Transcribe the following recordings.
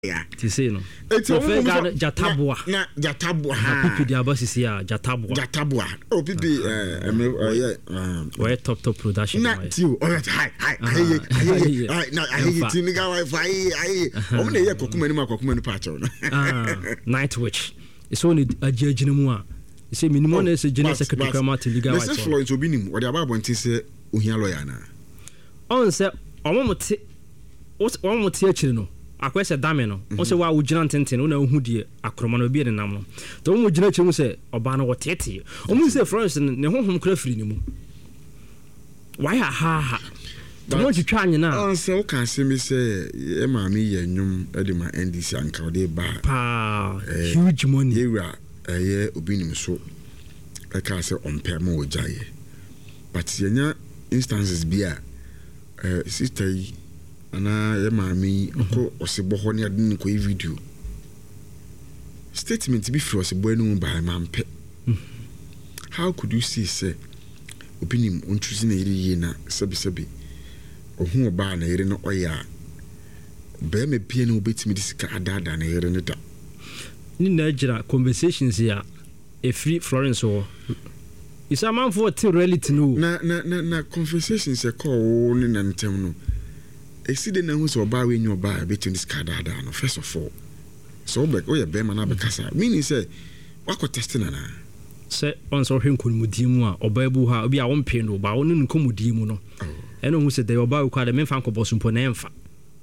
Yeah. Tiseno. Jatabwa. Na Jatabwa. Pipi di abasisi ya Jatabwa. Jatabwa. Oh pipi where top production. Na tiu. Oh hi. Na ayi tiniga wifi. Omo na ye kokuma ni pacho no. Night Witch. It's only a judge ni mu a. Say minimum na say general secretary Kramati Liga wifi. Mr. Florence obinim. Odi ababo ntin say ohia lawyer na. On say omo mote akiri no. Akwese dame no o se wa wo gina ntenten na hu die akroma no bi de nam no to mo gina chemu se oba no wotete o mu se France ne honhom kra firi ni mu why ha to mo twitwa anye na on se o kan se mi se e ma mi ye nwum e de ma NDC anka o de ba pa huge money yewra ye obi nim so e ka se on pe mo ojaye but yenya instances bia sister yi ana ye mami ko osebo ho ne ade nko video statement bi fro osebo anu ba mampe how could you see say obinim ontuzi na yiri yi na sebi ohu oba na yiri no oya be me bia na obetimi de sika adada na yiri ne da ni na gira conversations ya e free Florence o isa man for the reality no na conversations e call ni na ntem no eside na hu so ba we nyo ba between this card ada no first of all so back o ye be man abekasa meaning say wako testing na say on so hwen konmudi mu a oba ebu ha obi a won pe no ba won nkomudi mu no eno hu se de oba kwa de memfa nkobosum po na emfa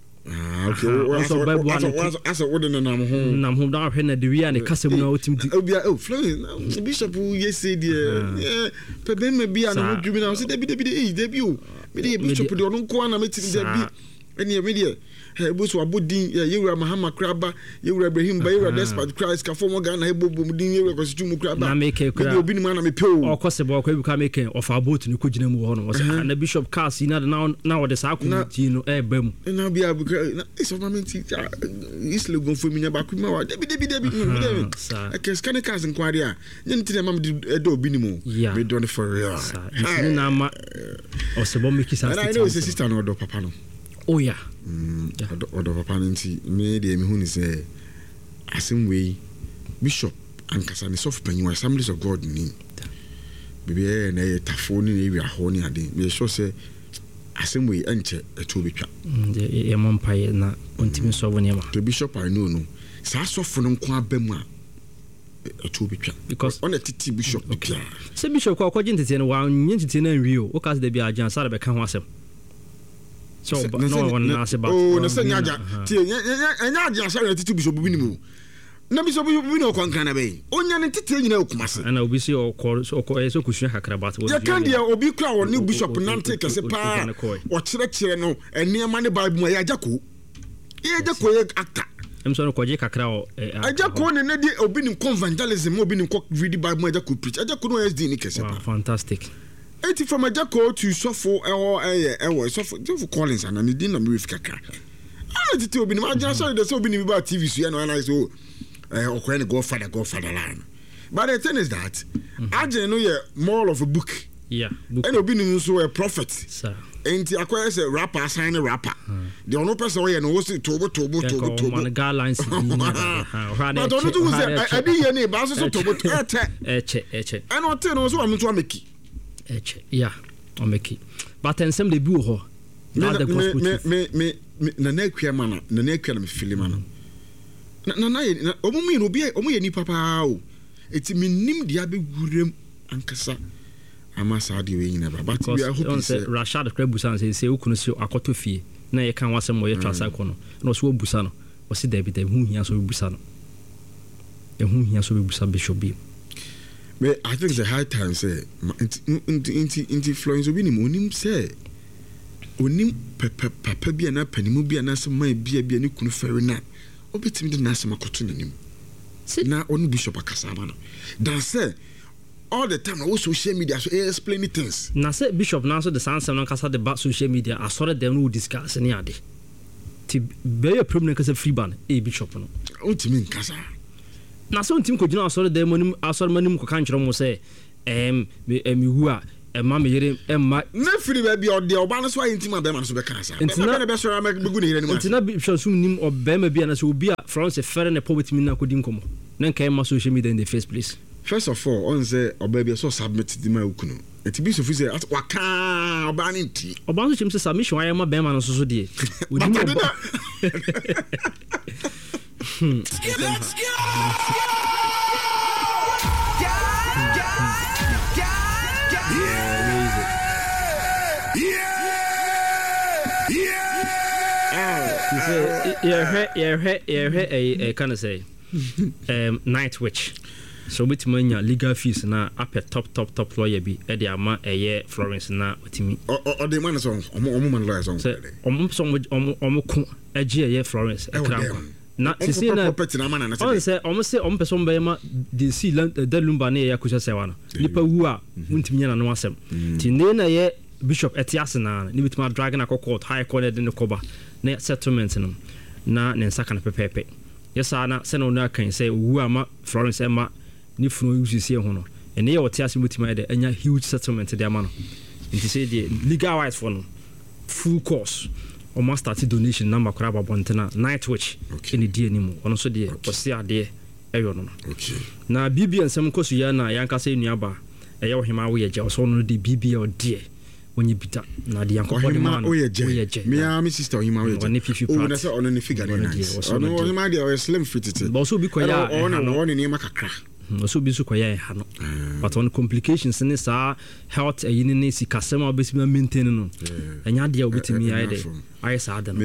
okay so bible asa wode na nam ho da hwen na de wi a ne kasa mu na otim di obi a Florence bishop yesi de pe be me bia na modwumi na so de bi o me de bishop de ono ko na metimi de bi eni me de ebuso abodin yewura Mahama kraba yewura Ibrahim ba yewura Despot Christ ka form Ghana hebobom din yewura kostumu kraba na make kra obi ni ma na me peo o kosebo ko ebuka make of about ni ko gina mu ho no na bishop cast na wo de sa community no e ba mu na bia na so na menti isle gon fo mi nya ba ku ma wa debi e kes kan cast nkwari a nyenti na mam de obi ni mu me don for real ni na ma o sebo make sa na I know say sister no do papa no oh yeah odo papa nti me de me hu ni say asem we bishop ankasa ni soft panyin Assemblies of God ni bibie na ye tafo ni e wi aho ni ade me sure say asem we enche eto betwa ye mompaye na ontimi so woni ma the bishop I know no sa sofo no nko abam a eto betwa because on the titi bishop okay say bishop ko akogye ntete no wa nyentete na nwi o ka se de bia agyan sare be ka ho asem so no one na se ba oh na se nyaja ti enya agyan sare titi bishop bi ni mu na bishop bi no kwankan na be onya ne tete nyina okumase ana obi si o so kusua kakra bat ya kan dia obi kra wo ni bishop nante kese pa o kire no eniema ne bible mu ya jako ye actor so no kwaje kakra o ajako ne di obi ni evangelism obi ni read bible mu ajako preach ajako no SD ni kese pa fantastic. Eti from Ajako to Sofo Sofo Collins and ni din na me fikaka. Ah titi obi ni ma jana sorry the obi ni ba TV so ya no analyze so okwe ni Godfather line. But the thing is that Aje no ye more of a book. Yeah. And obi ni so a prophet. Sir. Enti akwa say rapper sign rapper. The ono person we no say tobo. Man guidelines. But ono to say adi ye ni ba so tobo eche. And o te no so am to ameki. Yeah, o meki. But ensem de bi wo ho. Na the gospel. Me na akwa mana, na akwa na me fili mana. Na omo ye ni papa o. Eti minim dia be wurem ankasa. Amasa de we nyina ba. But we are hoping say Rashad Krebusan say ukunu si akoto fie. Na ye kan wasem wo ye trasa ko no. Na so obusa no. O si David hu hia so obusa no. Hu hia so obusa bishop bi. But I think it's a high time say into Florence obi ni monim say onim papa bia na panimu bia na se man bia ni kunu fere na obetimi de na se makoto nanim na onu bishop akasama no dan say all the time on social media so explain things na say bishop na so the sansem no kasa de social media asore dem no discuss ni ade ti be your problem kasa free ban bishop no ontimi nkasa na so ntim ko gina asore dem manim asore manim ko kan kyerɛ mo sɛ me hu a ɛma me yere ɛma na firi ba bi ɔde ɔba no so ayɛ ntima bɛma no so bɛka sa bɛma bɛ so ama bɛgu ne yere ne ma ntina bi hwɛ so nim ɔbɛma bi ana so obi a Florence fɛre ne poverty mi na kodi nkɔmɔ na nkae ma social media in the first place. First of all, on say ọba bi so submit di ma okuno. Eti bi so fi say waka ọba ne nti. Ọba so chim say submission ayɛ ma bɛma no so de. Odi mo ọba. Let's go. Yeah, kind of say Night Witch. So with manya legal fees na apɛ top lawyer bi e de ama ɛyɛ Florence na otimi o de man so omo man lawyer so omo ko agye ɛyɛ Florence ekran na sisi na property na man na say omo person bɛyɛ ma de si da lumba na ɛyɛ akusha sewa no nipa wu a untimi nya na no asɛm ti ne na ɛyɛ bishop etias na ne bitima drag na court high court de ne koba na settlement no na ne nsaka na pepepe yesa na se no na kan say wu ama Florence ema ni funu usisi ho no ene ye wote ase mutima de anya huge settlement de ama no nti say the legal wise for no full course o must start donation number kora babonte Night Witch ene die ni mu ono so de osi ade eyo no okay na bibi ensem koso ya na yanka say nuaba eye ohima wo ye je so no de bibi o de onye bita na de yankopɔ de man o ye je me a me sister ohima wo ye o na say ono ne figure nice ono ohima de o slim fit it but so bi ko ya ono ne makakra so bi so koya ha no but on complications ne sa health ayini ne sikasema obesima maintain no anya de obetimi ayi sa ada no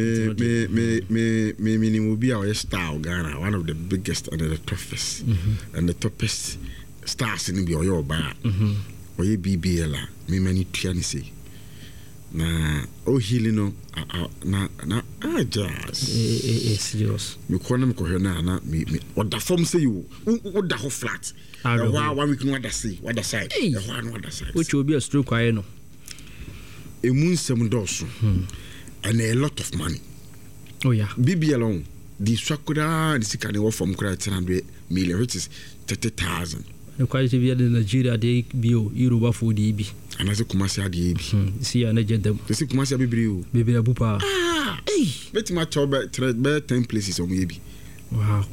me ni mo bi a o star Ghana, one of the biggest and the toughest and the toppest stars in bi o yo ba o ye BBL me many tua ni say na o healing no na just serious me kona me kohwe na me oda form say you oda ho flat one week no oda say what the side one other side which will be a stroke aye no emu nsem doso and a lot of money oh yeah BBL on the swakura the sika ne wo form kura 300 million which is 30,000 the quality via the Nigeria they bio Yoruba for the bi anaze kumasi ade bi see na jedem see kumasi abibiri o bibiri abupa beti ma chobe 10 places on ye bi wow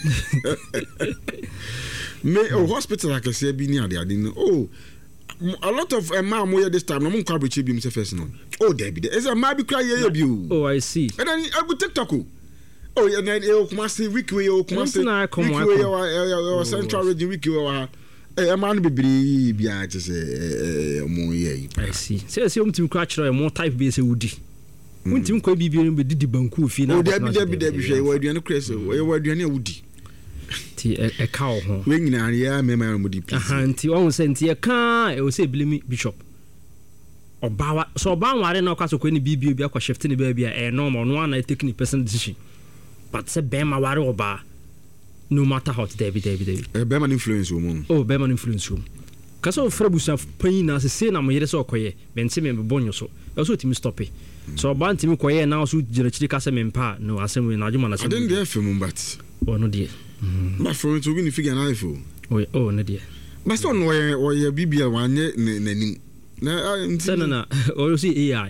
me hospital like say bi ni ade oh a lot of ma mo this time no mo kwa breche bi mo se first no oh there be there is a ma bi kra ye bi o oh I see and then abu TikTok oh yeah na kumasi wiki we kumasi we central region wiki we man bibiri bia je se mo ye I see say umtim kwa kira mo type be say wudi umtim kwa bibiri be didi banku fi na oh there be hwe we aduane krese we aduane wudi ti e ka ho we nyina ya mema mo di please nti won say nti e ka e o say blemi bishop obawa so oba nware na kwaso kwa ni bibiri bi akwa shift ni ba bia e normal no na take ni personal decision but say bema ware oba no matter how David Beman influence woman oh Beman influence room kaso frabusa pan na se na mo yere so okoye bente me bonyo so so timi stop it so oba ntimi koye na so gira chiri kasa me mpa no asem we na adwuma na se den dey film but oh no dey but for to win figure na ifo oh no dey but so no we bibia wanye nanim na na oh see AI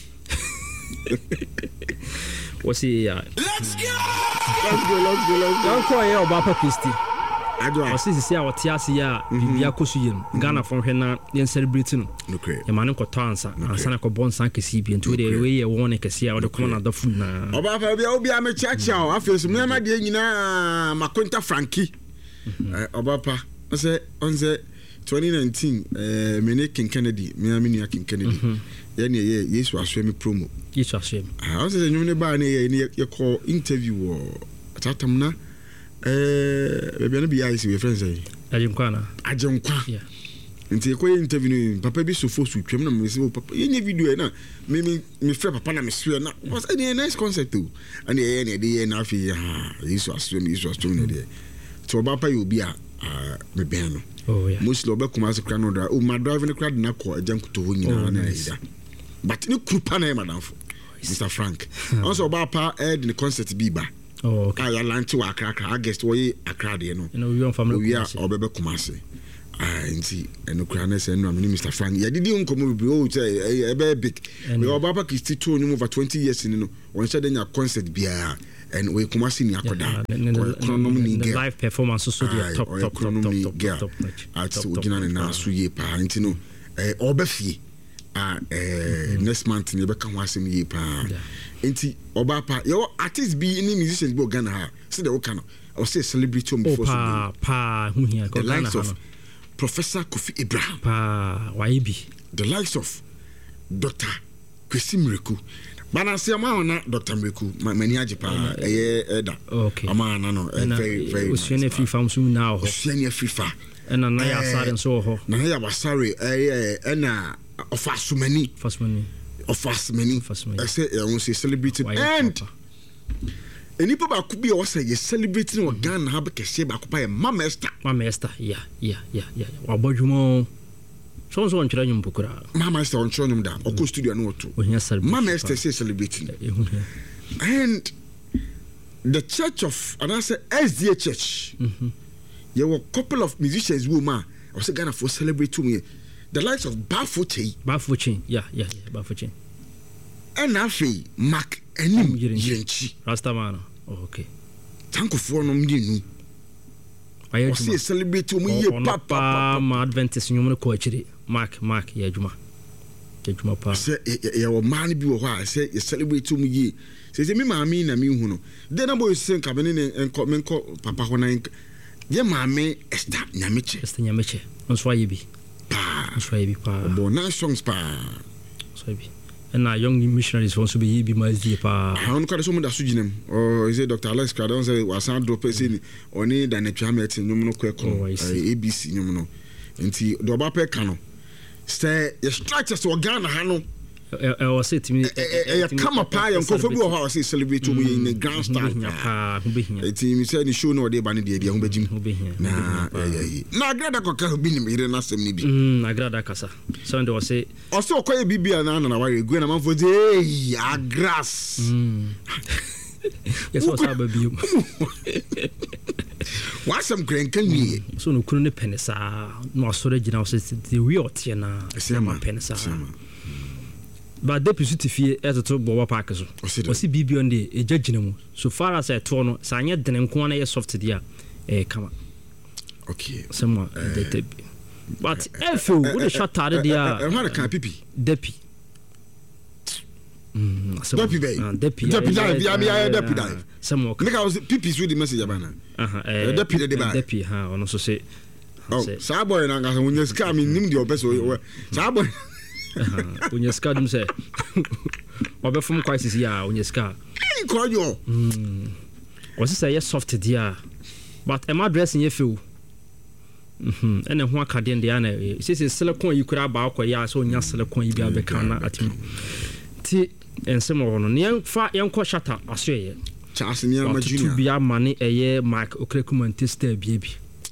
what's AI let's go don't call here Obapa Christie adwa o sisi a wote ase ya bibia koso yem Ghana fon hwe na yen celebrate no okay e mane koto ansa na ko bonsa kesi bi nto de we ye won kesi a wo de come na da fu na Obapa bia obi a me chacha o afeso me ma de nyina makonta Frankie Obapa say on the 2019 me King Kennedy me aminu King Kennedy ye ne ye Yesu aswemi promo Yesu aswemi I say nyum ne ba ne ye call interview o atatam na bia na bia isi we friends say ajenkwa yeah nti ko interview ni papa bi so fosu twem na me say papa ye video na me frɛ papa na me sue na was a nice concept o and ye ne de na afi Yesu aswemi na de so papa you be a me ben no oh yeah mostly obekuma se kra no da o ma drive ne kra de na ko ajankuto ho nyina na ida but ne krupa na madam Mr Frank also Obapa head in the concert biba oh okay I launch wa akra guest wo Accra de no we on family we are obekuma se nti eno kura na say no me Mr Frank ya didi nkomo bi o say e big we Obapa Christy to him over 20 years no won say dey concert bia and we kuma see ni akoda the live performance so dey top at original na so ye pa nti no obafie next month ni be kan ho asem ye pa nti Obapa your artist be any musicians be Ghana ha say the work no or say celebrity before the likes of Professor Kofi Abraham the likes of Dr. Kwesi Miracle Banasi ama Dr. Miracle mani ajepa eda ama na no very Osuane FIFA so na ho Osuane FIFA na na ya sare so ho na ya basare na ofasumani I say I want to celebrate and enipa ba ku bi o say you celebrating o Ghana ha be kese ba ku pa Mama Esther yeah wa bodwumo so onchira nyum pokura Mama Esther onchira nyum da o ko studio na oto Mama Esther say celebrating and the church of and I say SDA church there were a couple of musicians who I was Ghana for celebrate to me the likes of Bafuchi yeah Bafuchi and afi Mark enim Yenchi Rastaman okay tankofo no mdi nu say celebrate to me ye papa ma Adventist nyum no ko akire Mark ya adwuma pa say ya wo man bi wo ho say you celebrate to me ye say me maami na me hu no de na boy say nka me ne enko papa ho na ye maami Esther Nyameche onso aye bi pa bo na songs pa so bi and young missionaries want to be mazdi pa on ko so mo da so ginem or is it Dr. Alex Kradon say wasan drop person oni da na twamet nyum no ko ABC nyum no nti do ba pe ka no say your structures Ghana ha no o say timi come up pa yanko fo bi o ha say celebrate to me in the grand style timi say ni show no dey ba ne dey ho bajim na agrada ko ka bi ni me na sem ni bi agrada kasa so ndo say o say okoye bibia na na ware gu na man fo dey agras yes o sa ba bi wasam krenkan ni so no kunu ne penisa no asore gina o say the we otie na penisa but the positive as to Boba Park so o si bibi on the ejagina mu so far as I to no sanye dene nko na ye soft dia kama okay some but if you would shot out dia e ma ka pipi depi depi some make us pipi with the message abana depi ha ono so say sa boy na nga so nyeska mi nim di obeso sa boy unyeska dum say obefum crisis ya unyeska ko yo was say yes soft dia but am address in yefu ene ho akade ndia na say silicon yi kura ba akwa ya so nya silicon yi bia be kana atim ti ensem ho no fa yenko shata asoye Charles Nyama Junior to bia mane eye Mark Okrekumanti star bia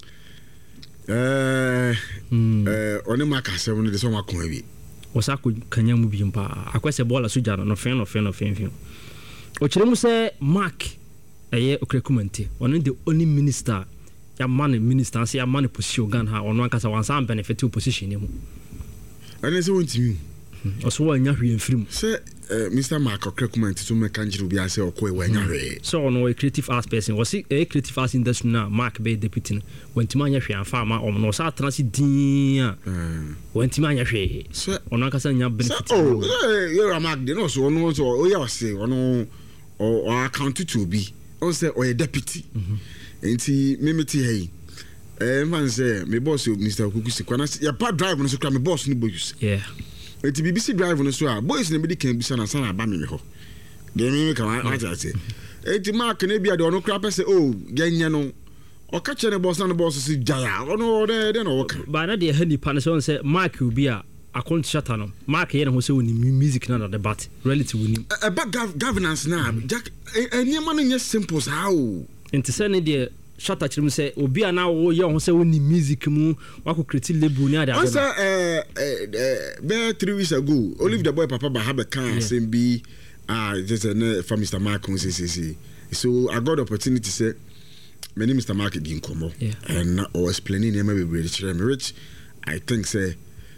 oni Mark asem no de so makon bi wasako kanya mu bi mpa akwese bola so jara no fen o kire mu se Mark eye Okrekumanti ono the only minister ya man minister say ya man position Ghana ha ono ankasa wan sam benefit position ni mu ane se wontimi oso wa nya hwe mfirim se Mr. Mark Okrekumanti to me kanjiru bia se okwe wa nya hwe so ono a creative arts person was a creative arts industry na Mark be deputy wantima nya hwe anfa ma no sa transi din wantima nya hwe ono ankasa nya benefit you Mark de no so ono so o ya say ono o account to be on say o deputy enti memeti hey man say me boss Mr. Okukusi kwana ya pa drive no so kra me boss ni boys enti BBC drive no so a boys na me di kan bisa na sana ba me ho de me ka wa say enti Mark na bia de ono kra pese o ganya no o ka chere boss na boss si jaya ono de no work ba na de hani pa na so say Mark will be a account shata no Mark here no say woni music na the bat relative woni about governance na jack eni ma no nye simple how enti say ne de shata chirim say obi ana wo ye ho say woni music mu wako create label ni ada be 3 weeks ago Olive the boy papa ba have can same be just from Mr. Mark say so I got the opportunity say my name Mr. Mark Ginkomo and I was explaining him be very rich I think say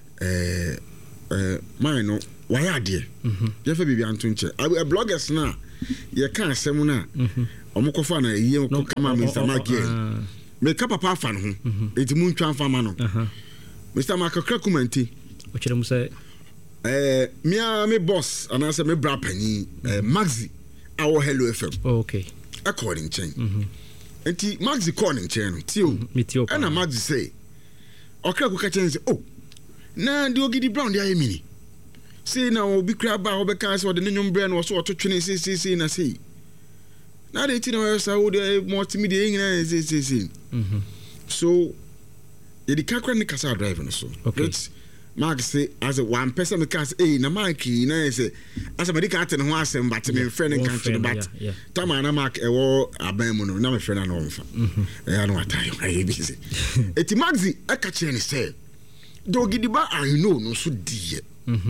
mine no why ade you fa bibi anto nche bloggers na ye kan asem na omokofa na ye kama Mr. Mark me ka papa afa no ho enti mu ntwa afa ma no Mr. Mark Krakumanti o kire mu say me boss and I say me bra pani Maxi our Hello FM okay according chain enti Maxi calling chain tio and Maxi say Kraku ka chain say oh na the Ogidi Brown dey mini say na obi kra ba obeka say o de nyum bre no so ototwene say na say na dey tin o say o de multimedia nyina say so the kakra ni kasa drive no so okay Mark say as a one person because na Mark na say as a medical at no asem but me friend can to but tama na Mark e wo aban mu no na me friend na no mfa no atayo I busy eti Maxi e ka che ni say do gidiba I know no so die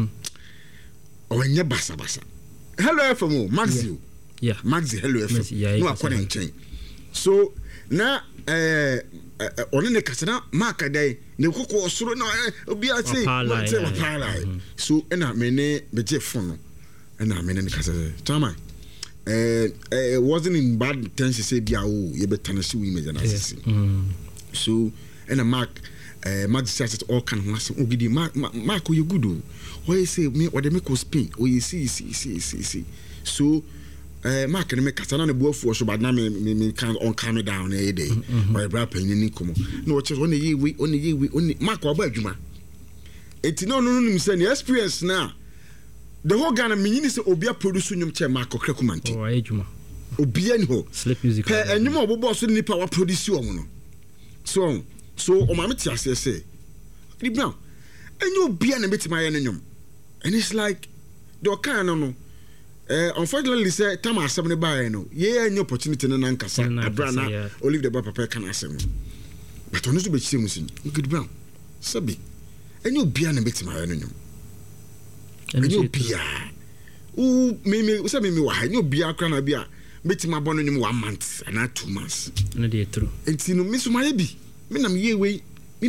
onye basa Hello FM Maxi Maxi Hello FM no akwa nchen so na on ne kasana Mark dai ne kokko osoro na obi ase so na me ne beje phone na me ne kasana tama wasn't in bad tense say bia o ye betana si we image na ase so na Mark says all can last ogidi Mark you good o you say me or the make Spain o you see so Mark and me kasana ne boafo so bad na me can on calm down e dey or bra pan ni komo no watch on ye we Mark oba adwuma eti no say the experience na the whole Ghana me ni say obia produce nyum che Mark Krakumanti o adwuma obia ni ho sleep music enyum obobo so ni power produce o no so o ma me ti ase say di brown enyo obia na betima ye nyum and it's like the kind no unfortunately say time asem ne buy no ye any opportunity na nkasa abrana olive the papa can asem but onu so be chire musin good brown sabi enyo bia na betima ya no enyo bia me say me wa enyo bia kra na bia betima bono nyum 1 month and 2 months na dey true entino me so ma bi me na me ye we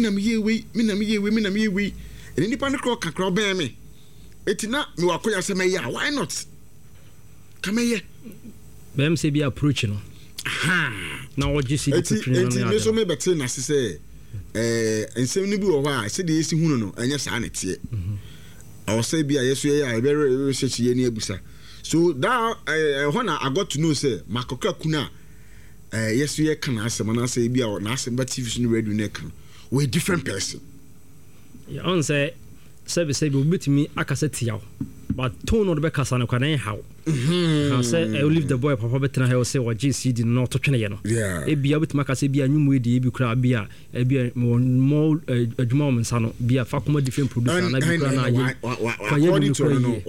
eni nipa ne kro kakra ben me etina me wakoya se me ya why not come here bem say be approach no na wo ji si enti me so me bete na se say ensem ni bi wo ha se de yesi hunu no anya sa na tie I say be yesu ya e be research ye ni abusa so that when I got to know say makoka kuna yesu ye kana asem na say bi na asem ba TV so radio na kan we different person ya on say service be obetimi akasa tiaw but tone no be kasa no kwanan how say I leave the boy papa betina he say wa GCD no to twene ye no e bia obetimi akasa bia nyum e di bi kura bia e bia mo adwuma o mensa no bia fa koma different producer na bi kura na ye kwa ye no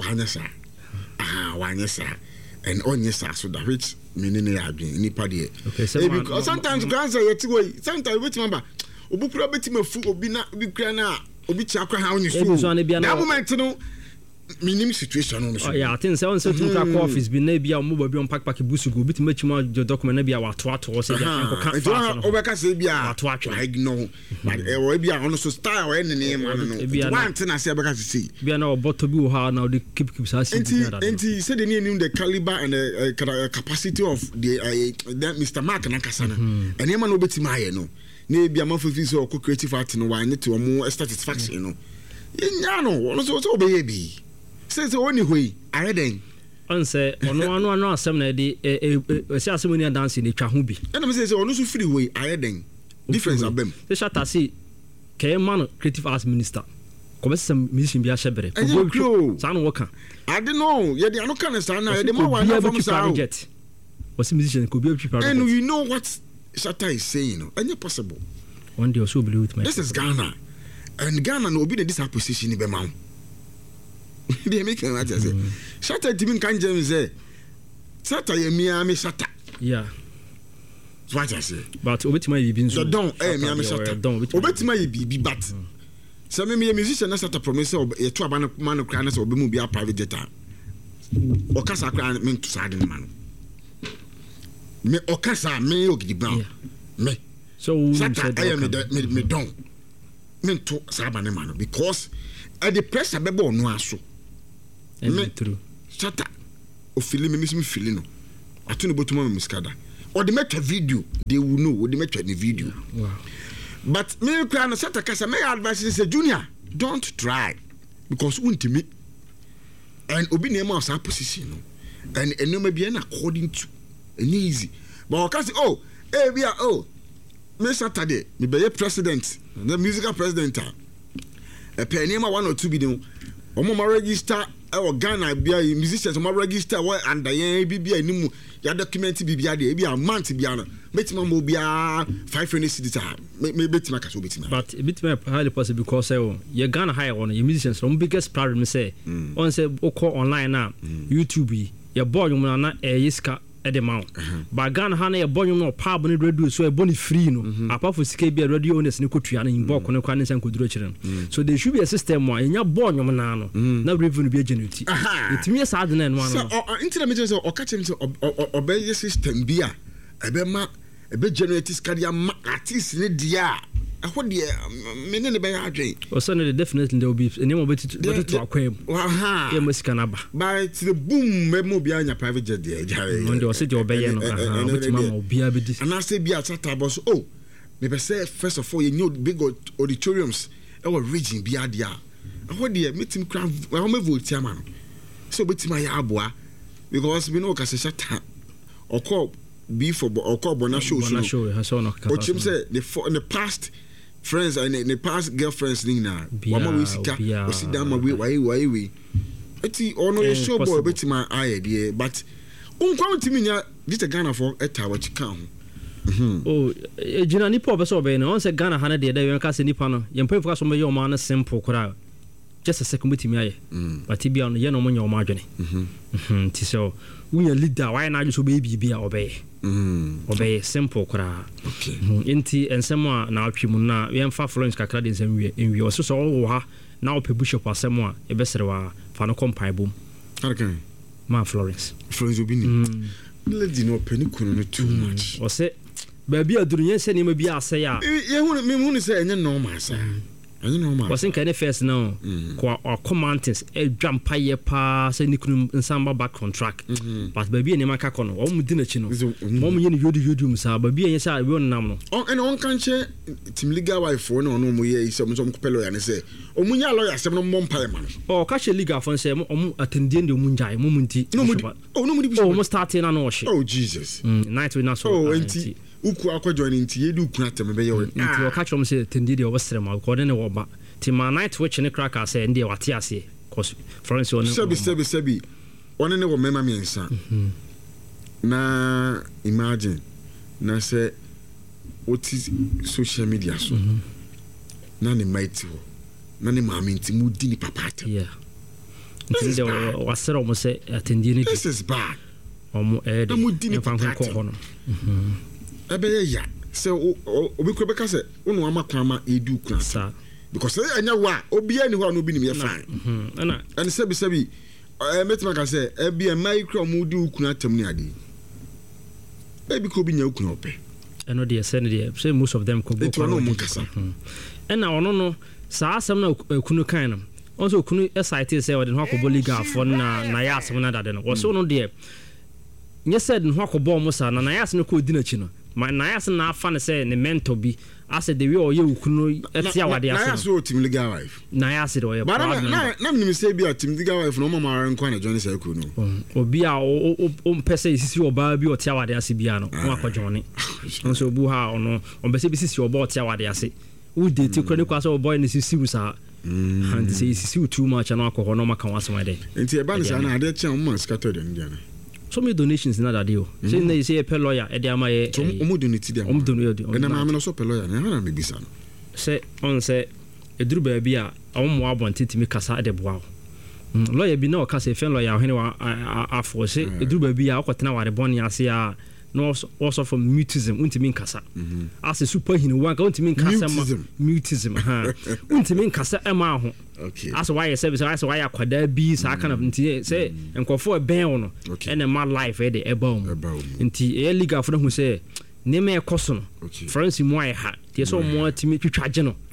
wanyesa and onyesa so that which meaning ya adwen nipa de because sometimes grants are yet way sometimes wetin ba obukura betima fu obi na bi kura na obi tia kwa ha onyi so na moment no minim situation no so yeah I think say on say to ka office bi na bia mo ba bi on pack busu go bitima chima document na bia wato say enko ka fa no obeka say bia I ignore but e bia on so style e ne ma no one thing I say obeka say bia na oboto bi wo ha na the keep sa see enti say the name the caliber and the capacity of the Mr. Mark na kasa na ene ma no betima aye no na bia ma fofi so creative art no wa nyete omo satisfaction no yenya no no so obeye bi say only way are then on say ono asem na dey say asem ni dance ni twa ho bi and me say ono so free way are then difference abem say shata see kay man creative arts minister come some musician bi a shebere sa no work I don't know ye dey no kan sa na ye dey more one from sa was musician could be and you know what Shata is saying any possible one day also believe with my this is Ghana and Ghana no be this position be man they make what I say Shata timin kan jam say Shata ye me Shata yeah what I say but obetima ye bi nso don me Shata obetima ye bi but so me musician na Shata promise ye to aba man kra na so obe mu bi a private jet o kasa kra me to sade man me okasa me Ogidi Brown me so Shata me don mento saba ne mano because the pressure bebe ono aso me true shata o feel me miss me feeling no atu no botuma me miskada or the metwa video they will know what the metwa the video wow but me kra no shata kasa me advice say junior don't try because untimi and obi na ma sa position no and enoma bi na according to easy but I can say oh we are me Saturday me be president the musical president a penema 1 or 2 bi dem omo ma register e Ghana bia musicians omo register wa under yan bibia animu ya document bibia de bia month bia no betima mo bia 500 cedis me betima ka so betima but betima highly possible because you Ghana high on your musicians from biggest problem say on say oko online na YouTube your boy mo na yiska edema ba Ghana ha na ye bonyo no pub ne radio so e boni free no apart from sika bi radio owners ne kotua na imbo ko ne kwa ne san koduro kire so there should be a system where nya bonyo mo na no na revenue bi generate itimi sa adena no so internet me say o ka chem say obey system bi a ebe ma ebe generate skadia ma artist ne dia aho de me ne be adwen o so ne definitely there will be anyone bet to akwem aha e musika na ba but the boom me mo bi anya private jet there jare no de o se de obey no aha wetima ma obi abedi and I say bi atata boss me be say first of all you know big auditoriums e were region bi adia aho de meeting crowd aho me vote ama no so betima ya aboa because we know ka se shata okọ be for okọ bona show o chim say the past friends and the past girlfriends thing na wama we sika o sit down ma we eti ono ye show boy betima aye de but unkwa ntimi nya this Ghana for eta wa chika ho oh ejina nipa obeso obe na on say Ghana ha na de da yen ka se nipa no yen pay for so me yo ma na simple kura just a second betimi aye but bia no ye no mo nya o ma adwene ti so unya leader why na so be bibia obey obey simple kura okay enti ensemo na atwemu na yemfa Florence kakra de nsem wie enwie o so wo ha na o pe bishop asemo a e beserewa fa no kompai bom okay ma Florence obi ni lady no pe ni kunu no too much o se ba bia duru yen se ni ma bia ase ya ye hu ni se enye normal sa enye normal o se kan first now ko commandants e dwampa ye pa se ni kunu nsamba back on track but ba bia ni maka kono o mu dina chi no mo mu ye ni yodum sa ba bia yen sa we onam no on kan che team legal wife no mo ye se mo so ko lawyer ne se o mu nya lawyer se no mo mpa ma no o ka che legal fon se mo attending de mu njai mo mu nti no mo di mo starting na no she oh Jesus night we na so enti uku akwajo ni nti yedu uku atem be ye we nti o ka chom se attending de obesere ma ko de ne wo ba ti ma night which ne cracker say ndie wate ase cause Florence on sebi one ne wo mema mi ensa na imagine na say what is social media so na ne mighty wo na ne maami nti mu di ni papata yeah nti de wasere mo say attending ni this is bad omo na mu di ni papata ebe ya say obi ko be ka say unu amakwama edu kura sa because anya wa obi ani ho no bi ni me fine and sebi metima ka say e bi micro mu di ukuna atem ni ade e bi ko bi nya ukuna ope eno de say say most of them ko go ko no mu kasa ena ono no sa asem na kunu kan no also kunu excited say we de ho akobo legal for na ya asem na dade no wo so no de nye said ho akobo mo sa na ya asem no ko di na chi no ma na ya asem na afa ne say ne mentor bi ase de we o ye ukunu etia wade asem na ya so team legal wife na ya ase de o ye na me say bi a team legal wife no mama ran kwa na join say ko no obi a o pese sisi oba bi o tia wade ase bia no o akojone nso obu ha ono o pese bi sisi oba o tia wade ase u date kro ne kwa so boy ne sisi usa and say sisi too much na akọ no maka wasem ade enti e ba ne sa na ade tia mo scatter de ndiana so many donations in that deal say na say a lawyer e dey amaye so omo donate dem omo donate na ma me no so lawyer na ha na me bisa no say on say eduru ba bia omo abonte timi kasa de boa lawyer bi na o kasa fe lawyer hene wa afo say eduru ba bia akotena ware boni ase a no also from mutism untimi nkasa as a super hino wanka untimi nkasa mutism ha untimi nkasa ema ho okay as why service as why akwada bi sa kind of nti say enkofo ben no and my life e dey ebom nti e legal for no say neme ekoso no France mo ai ha tie so mo atimi twitwaje no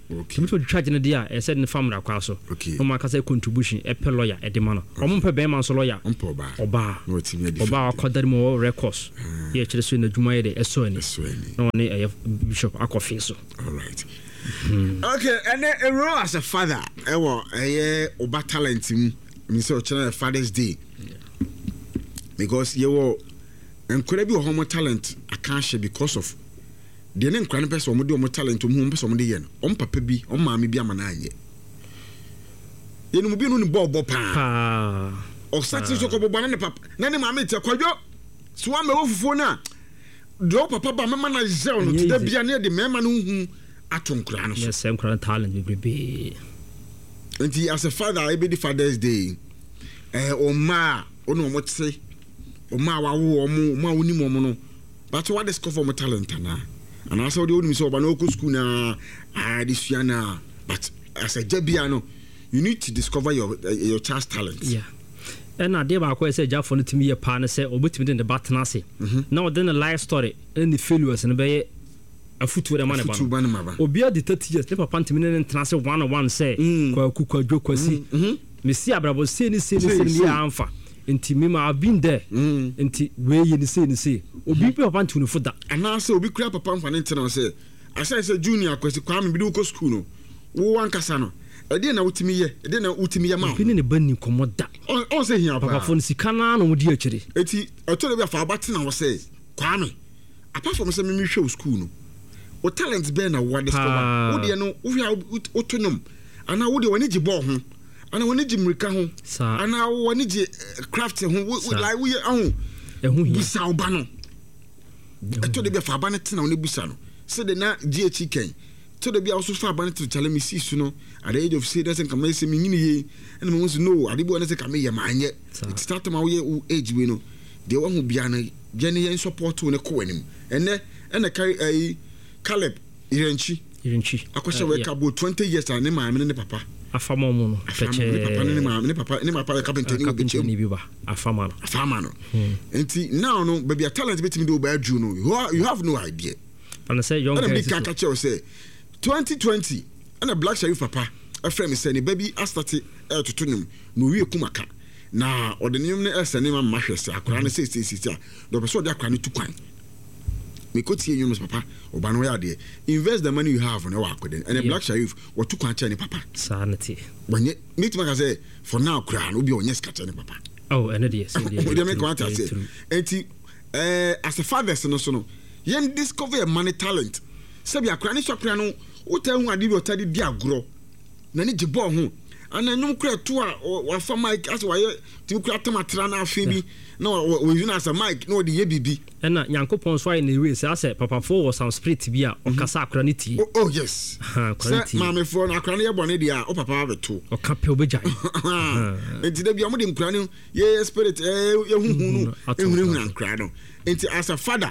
okay to charge no dia e said ne family akwa so no ma ka say contribution e pe lawyer e de ma no omo pe be man so lawyer oba akodare mo records ye kire so na dwuma ye de eso ani no ne bishop akofi so all right okay and a role as a father oba talent me say o channel Father's Day because you were incredible homo talent I can't share because of the name cran person omo de omo talent omo person de ye no on papa bi on maami bi amana anye ye no bi no ni bobo pa o sati so ko bobo na ne papa na ne maami te kwadwo so wa me wo fufuo na do papa ba mema na zero no te bia na de mema no hu aton kra no so yes same cran talent be and as a father I be the Father's Day o ma ono mo tse o ma wa wo ma woni mo no but what discover my talent na and I saw the old so no school na this year na but as a jabiano you need to discover your child's talent yeah and I dey ba ko say jafo no timi ye pa na say obetimi den de batna ase now then a life story and the failures and be afutu de man ba obi ade 30 years ne papa ntimi ne ntena se 101 say kwa kukwadwo kwasi mesi abrabo se ni ya amfa nti mema I've been there nti we ye ni say obi pe papa ntunu foda ana say obi kura papa mfa ne ntena say asa say junior kwasi kwa me bi do ko school no wo ankasa no e dey na utimi ye ma bi ne bani komoda on say hia papa fo sika na no di akire eti oto be afa abate na wo say kwa me apart from say me hwe school no o talent be na wo discover wo de no wo hia otonom ana wo de woni gibo ho ana woni jimrika ho ana woni ji craft ho like we ahun ehun hia busa oba no eto de be fa aba ne tena woni busa no se de na GH ken to de be also fa aba ne to challenge me see su no at the age of say doesn't come say me nyini ye and me want to know adibo na say come ye manye it start ma we age we no de wo ho bia na gene ye support wo ne ko anim ene kai Caleb Irenchi akwasha we ka bo 20 years na ne ma me ne papa afama mu no papa ne papa carpenter ni bi ba afama no enti now no baby a talent betimi do ba adu no you have no idea and say young guys can catch you say 2020 and a Black Sheriff papa a friend me say ni baby I started to tunum no wie kumaka na odenim ne esene ma mahwese akora ne say do be so de akora ne tukwan me ko tie nyum papa oba no ya de invest the money you have on our akode and a Black Sheriff what tukwan che ne papa sanity wanye meet ma say for now kra no bi onye skacha ne papa oh and yes we dey make want to say enti as a father so no yen discover money talent sabi akra ne sokra no wotahu ade bi otade di agro na ne gibo ho ana nyum kra to a wa fa mic as wa ti kra tamatra na afa bi na we use as a mic no de ye bibi na Nyankopon so in the way say papa for was some spirit bi a o kasa akra ne tie oh yes quality mama for na akra ne ye bone dia o papa abeto o ka pe obejai enti da bia mo de nkra ne ye spirit ye huhu no ehunu nkra no enti as a father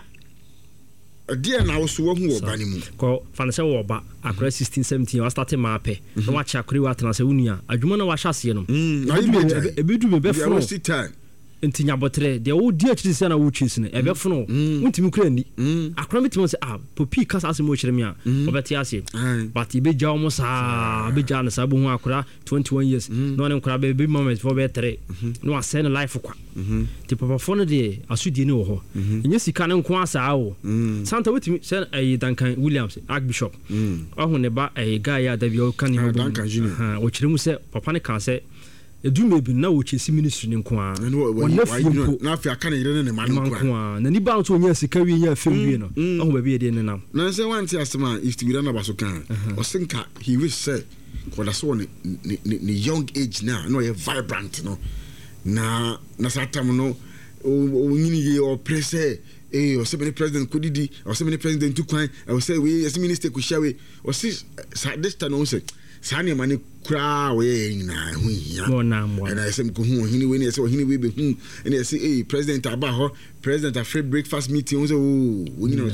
dear na wo so wo hu oba ne mu ko fa na se wo oba akra 16 17 wa start ma pe no wa cha akra wa tena se wunia adwuma na wa hyase no ebidu me be fro enti nyabotre de wo di akiri se na wo chisi ne ebe fro untimi kura ni akra metimo se popi kasa ase mo kyerɛ me a obeti ase but ibe ja o mo sa be ja na sa bo hu akra 21 years no ne nkra be moment for be 3 no ase ne life kwa ti papa fo no de asudie ne wo ho enye sika ne nko asa wo santa wetimi se Duncan Williams Archbishop ahu ne ba guy ya da bi o kan ho Duncan Junior o kyerɛ mu se papa ne kan se edume bi na wo chesi ministry ne nko a na fi aka ne yire ne man nko a na ni ba nso onya sika wi nya fem wi no ahu ba bi ye de ne nam na se wanti asema if we na ba so kan o sinka he wish say ko da so ne young age now no ye vibrant no na satam no o nyini ye o presse o se many president ko didi o se many president tukwan o se we as minister ko shawe o se this time no se sane mane kura we nyina hu hia and I say ko hu hini we ne say hini we be hu and I say president aba ho president after breakfast meeting we say we nyina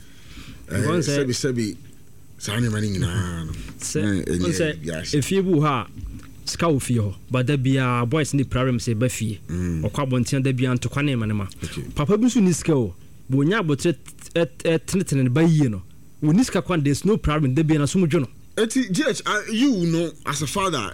so sebi sane mane nyina no say if you bu ha ska wo fie ho but da bia boys ni problem say ba fie okwa bontia da bia ntokwa ne mane ma papa bi su ni ska o bo nya abotre tenetene ba yie no woni ska kwan there's no problem da bia na so mudwo no GH, you know, as a father,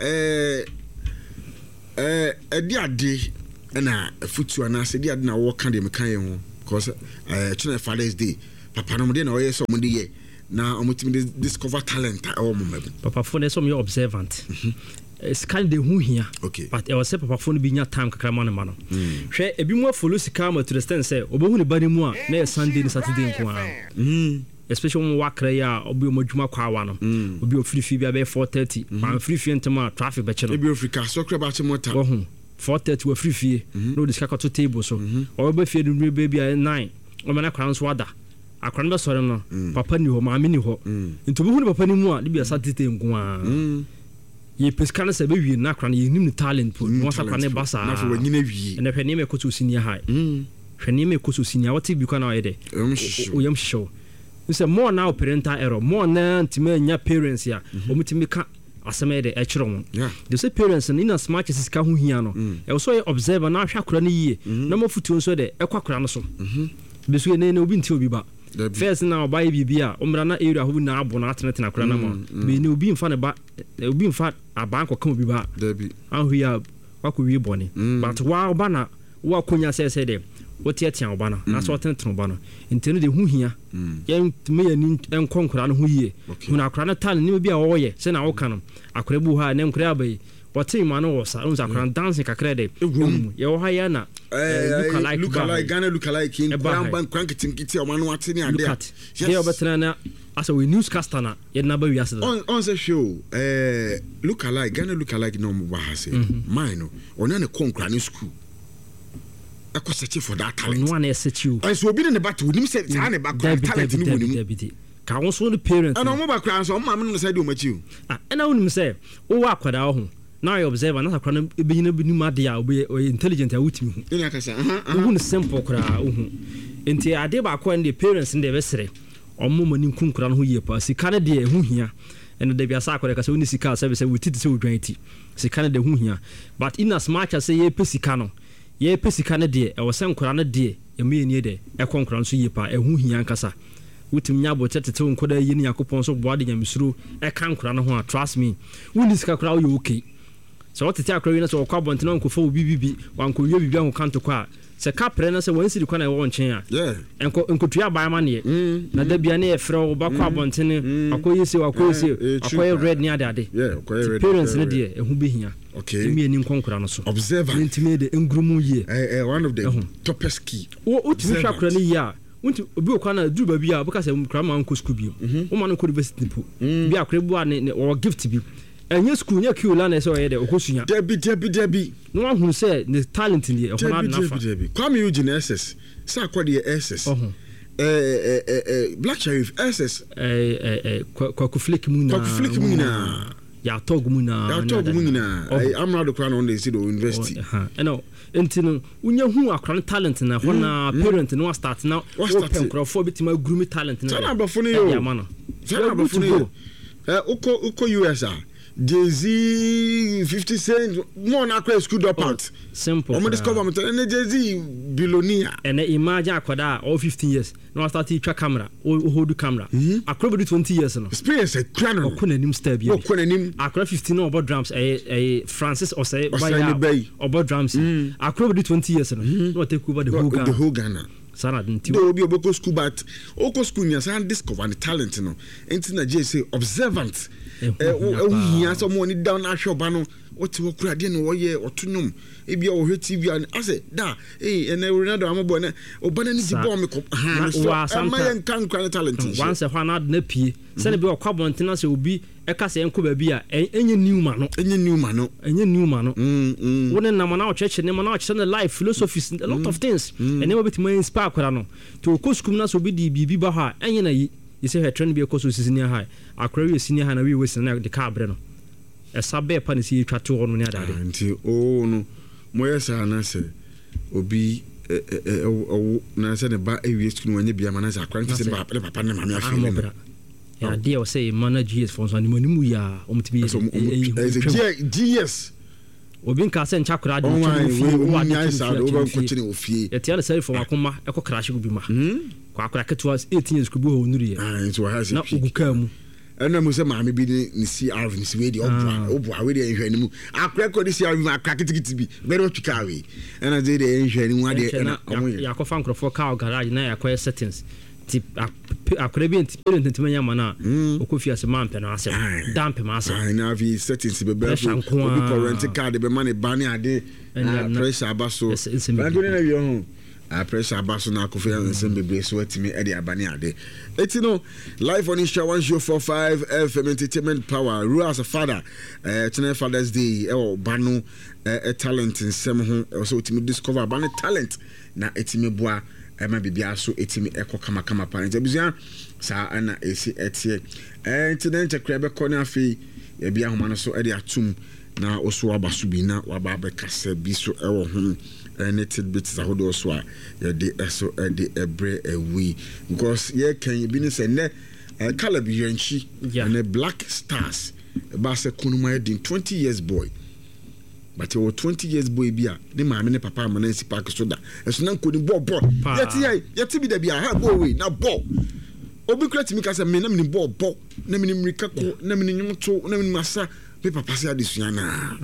ade na futu ana se dia na wo ka de mekan ye ho because chuna Father's Day papa no de na oye so mo de ye na omutimi discover talent o mo mabu papa fo na so me observant scan de hu hia okay but e was say papa fo no bi nya time kakra ma no hwe ebi mu follow sika ma to the stand say obohu ne bani mu a na Sunday ni Saturday nko a especially when wakra ya obi omodwuma kwa wa no obi ofirifi bia be 4:30 man free ntema traffic be che no obi ofrika so kra ba che mota 4:30 wa free no discuss to table so or be fie no baby 9 o mana kwan so wada akwan be sore no papa ni ho maami ni ho nto bu hu papa ni mu a de bia Saturday nko a ye peskan se be wi na kwan ye nim talent po no sa kwan ba sa na fo wanyina wi na hwe ne me koto senior high hwe ne me koto senior what bi kwa na yede o yam show say more now parental error more na ntime nya parents ya omutimi ka aseme de ekiro won they say parents in as much as ka hu hia no e so observe na hwa kora ne yie na mafutu nso de ekwakora no so besu ne obi nti obi ba first na oba bibi a omra na area ho na abo na atena kora na ma be ne obi mfa ne ba obi mfa abanko ka obi ba ahu ya wakowie bone but wa oba na wa konya se de wotia tia oba na so tenten oba no ntene de hu hia yen me yani enkonkora no hu yie hu na akora na tan ne bi a wo ye se na wo ka no akora bu ha ne nkora abai wotin ma no wo sa unza akora dance kakra de ye wo ha ya na look alike Ghana look alike in ban krankinkiti o ma no atini ade ye obetena na as a newscaster na ye na ba wi ase on the show look alike Ghana look alike no mo ba ha se mine no ne konkora ne school I search for that talent. No one is search you. I so be in the battle. Him say talent talent ni woni. Ka won so the parents. And on back so mama no say do machi. And I won say o wa kwada ho. Now you observe na sakra no be nyina bi ni made a obe intelligent a wutimi hu. Ina ka say won simple kra hu. Enti ade ba ko and the parents in the besere. Omo mani kunkura no ho yie pa. Sika na de hu hia. And the biasa akore ka say woni sika service we titi say odwanti. Sika na de hu hia. But in as much as say ye pesika no ye pesika ne de e wo se nkora ne de e me ni de e konkora nso yi pa e hu hia nkasa wutim nya bo tete nkoda yi ni yakopon so boade nyamsuru e kan nkora ne ho a trust me wuni sika kora wo okay so what tete akora wi na so kwa bonte na nkofo bibibi wanko wie bibi an kanto kwa se kapre na se wansi di kwa na wo nchen a enkotua ba ma ne na da bia ne e frɛ wo ba kwa bonte ne akoyese akoye red ni ade parents ne de e hu behia okay me ni nkonkora no so observer intime de engrumu ye one of the toppest key wo timi hwa kora ne ya wonti obi okwa na duru ba bia obaka se kra ma nko school bi o ma no ko university po bi akra bu a ne o gift bi enye school nya kiula na se o ye de okosunya debi no wan hu se ne talent ni e hona na fa kwame Eugene SS se akwade SS Black Sheriff SS kwa kuflick mu na ya tog mu na amrado kwa na on the city university no entino unya hu akran talent na hona parent no start na open crofo bitima grumi talent na sana bafuni yo ya mano sana bafuni yo uko USA Jay-Z 50 Cent more na credit school dropout simple we discover me Jay-Z billionaire and imagine akwada all 15 years no start to track camera hold camera akrobe do 20 years no experience a crown okunanim star bi okunanim akrobe 15 no about drums Francis or say by about drums akrobe do 20 years no take over the whole Ghana sana didn't you be oboko school but oko school nya san discover the talent no enti na Jay say observant hia so mo ni down ahwoba no woti wo kura de no wo ye otunum e bia wo hweti bia ase da ene Ronaldo ambo na obana ni di ball me ko ma yen kan kura talent once a hwana na pie se ne be okwa bontena se obi e ka se enko ba bia enye new man no wona na mo na o church ne mo na o church na life philosophies a lot of things and ne bit man inspire kwara no to ko skum na so bi di bibi ba ha enye na yi you say her trend be a course senior high akra senior high na we wese na the car bre no esa be pa ne si twa to no ne adade nti no moyesa na se obi na se ne ba ewie school wanye bia mana se akra nti se ba papa ne mama afi ya dia o say manage yes for so ni mu ya omtibi GS obi nka se ncha kra de o wa nya isa do ba continue ofie ya tia le say for akoma e ko crash go bi ma kwa akra ketua 18 years kubu ho nuri nti wa ha se na uguka mu ɛna mo sɛ maame bi ne CRV ne siwe de ɔboa we de nhwɛ ne mu akra kɔ de CRV ma akra kitikiti bi bɛrɛ otwi kaa we ɛna de nhwɛ ne mu ade ɛna ɔmo yɛ akɔfa nkrɔfo car garage na yakɔyɛ settings ti akra bi nti parent ntimi nya ma na okɔfi ase ma mpɛ no asɛ damp ma asɛ na vi settings be bɛrɛ so obi kɔ rent car de be ma ne ba ne ade pressure aba so bandu ne na wi ho pressure abaso na kofi nsem bebre so atimi e de abane ade eti no live on Isha 1045 FM entertainment power Ru as a father China Father's Day e bano talent nsem ho so atimi discover bano talent na etimi boa ma bibia so etimi ekọ kama pa ntabuzia sa ana esi etie enti na nchekra be kọ na afi e bia homa no so e de atum na oso abaso bi na waba be kasa bi so e wo ho any tidbits that would also the so the ebre away because can be say ne color be yanchi and a black stars about say kunuma din 20 years boy but you 20 years boy bia the mama ne papa ma nansi park so da eso nan ko ni ball yeti bi da bia ha go away na ball obi create me ka say me na me ball na me mrika ko na me nyumto na me masa pe papa say adisuana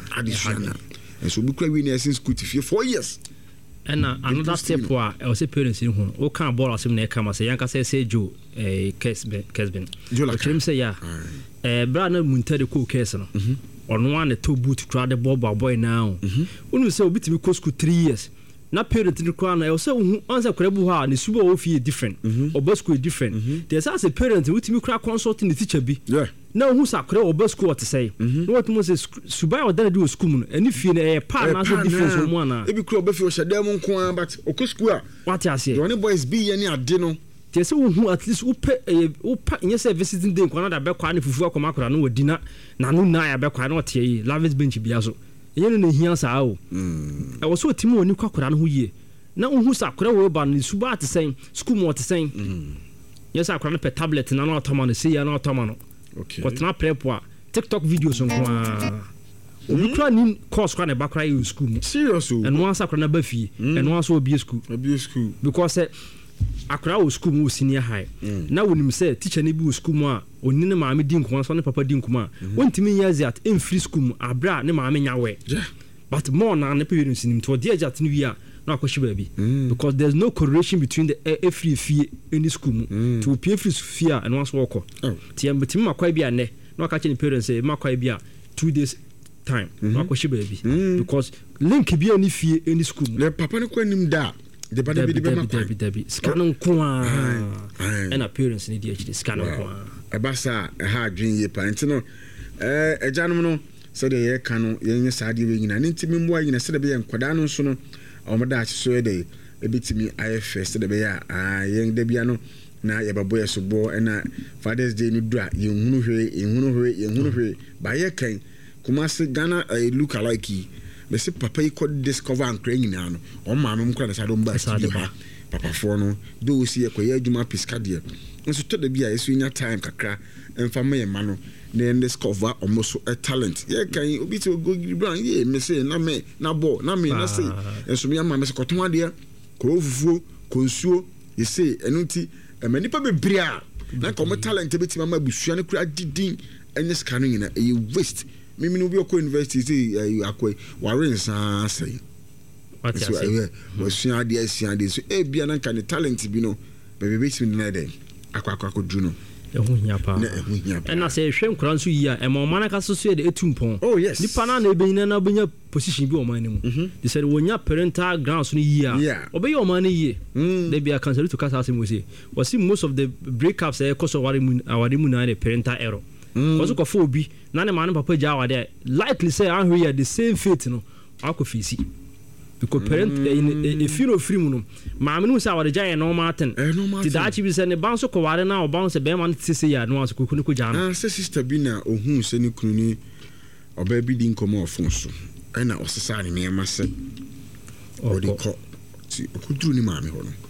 so we cry we nursing school to 4 years and another step wa I was parents in who o kan ball asim na kama say yanka say Joe Kesben Joe say ya bra na muntade ko case no ono one to boot try the boy now unu say obi timi ko school 3 years na parent ni kwa na say answer kwabu ha ne suba o fie different oba school different there's as a parent we timi kra consulting the teacher bi na hu sakra oba school what say no what mo say suba o dan do school no ani fie na pa na so difference mo ana e bi kra oba fie o shedam nko but o school a what you say the boys be ye ni ade no te say hu at least wo pa nye say visiting day kwa na da be kwa na fufu akoma akora no wadi na no na ya be kwa na ote yi lavish bench bia so yenu na hia sa o e wo so timi oni kwakora no ho yie na hu sakra wo ba no suba at sen school mo at sen yes akora no pe tablet na no atoma no see ya no atoma no okay what na prep wa TikTok videos nko obi kra ni course kwa na ba kra you school serious o and one sakra na ba fie and one so obi school because akra wo school mo senior high na wonim say teacher ne bi wo school mo a oni ne maame di nko so ne papa di nko a wontimi years at in free school mo abra ne maame nya we but more na ne parents nim to dia jat ne wi a na akoshi baby because there's no correlation between the free fee in the school to pay free fee and once work tiam betim makwa bia ne na aka che parents say makwa bia 2 days time na akoshi baby because link bia ni fee in the school le papa ne kwa nim da de bada bi de be makwa scan ko and appearance ni dia chi scan ko ebasa ha adwen ye parent no ejanom no se de ye ka no ye nya saade we nyina ntimi mboa nyina se de be nkwada no so no omoda achi so de ebitimi IFS de be ya ye de bia no na ye babo ye so bo na Father's Day ni do a ye hunu hwe ba ye kan kuma se Ghana look alike be se papa yi ko discover and kra nyina no o ma me mkra na sado mba sti ha papa fo no do si ye ko ye adwuma piska de nso to de bia ye so nya time kakra emfa ma ye ma no na discover almost a talent ye kan obi to go brand ye me say na me na ball na me na say enso me ma me se koton ade ko fufuo ko nsuo ye say enunti manipa bebre a na ko mo talent beti mama busua ne kura didin enye ska no nyina e waste mimi no bi okọ university say akọ warensa say what you say wasua ade so e bia na kan talent bi no bebe beti mi na dey akọ du no ehu nya pa na say hwe nkran so yi a e mo mana ka so so de etumpon oh yes nipa na ebenyina na obenya position bi o man mu they said wonya parental grounds no yi a obey o man yi they be a cancel to cast asim we say was most of the breakups cause of awade mu na the parental error cause ko fo obi na ne man papa ja awade likely say an here the same fate no akofisi because parent if you no free mu no maame no say awade ja no maten ti da chi bi say ne ban so ko ware na o ban so be man ti say ya no aso kokunu ko ja no say sister bi na ohun se ne kunu ni oba bi di nkomo ofon so na osesa ne me ma se odi ko ti okuduru ni maame ho no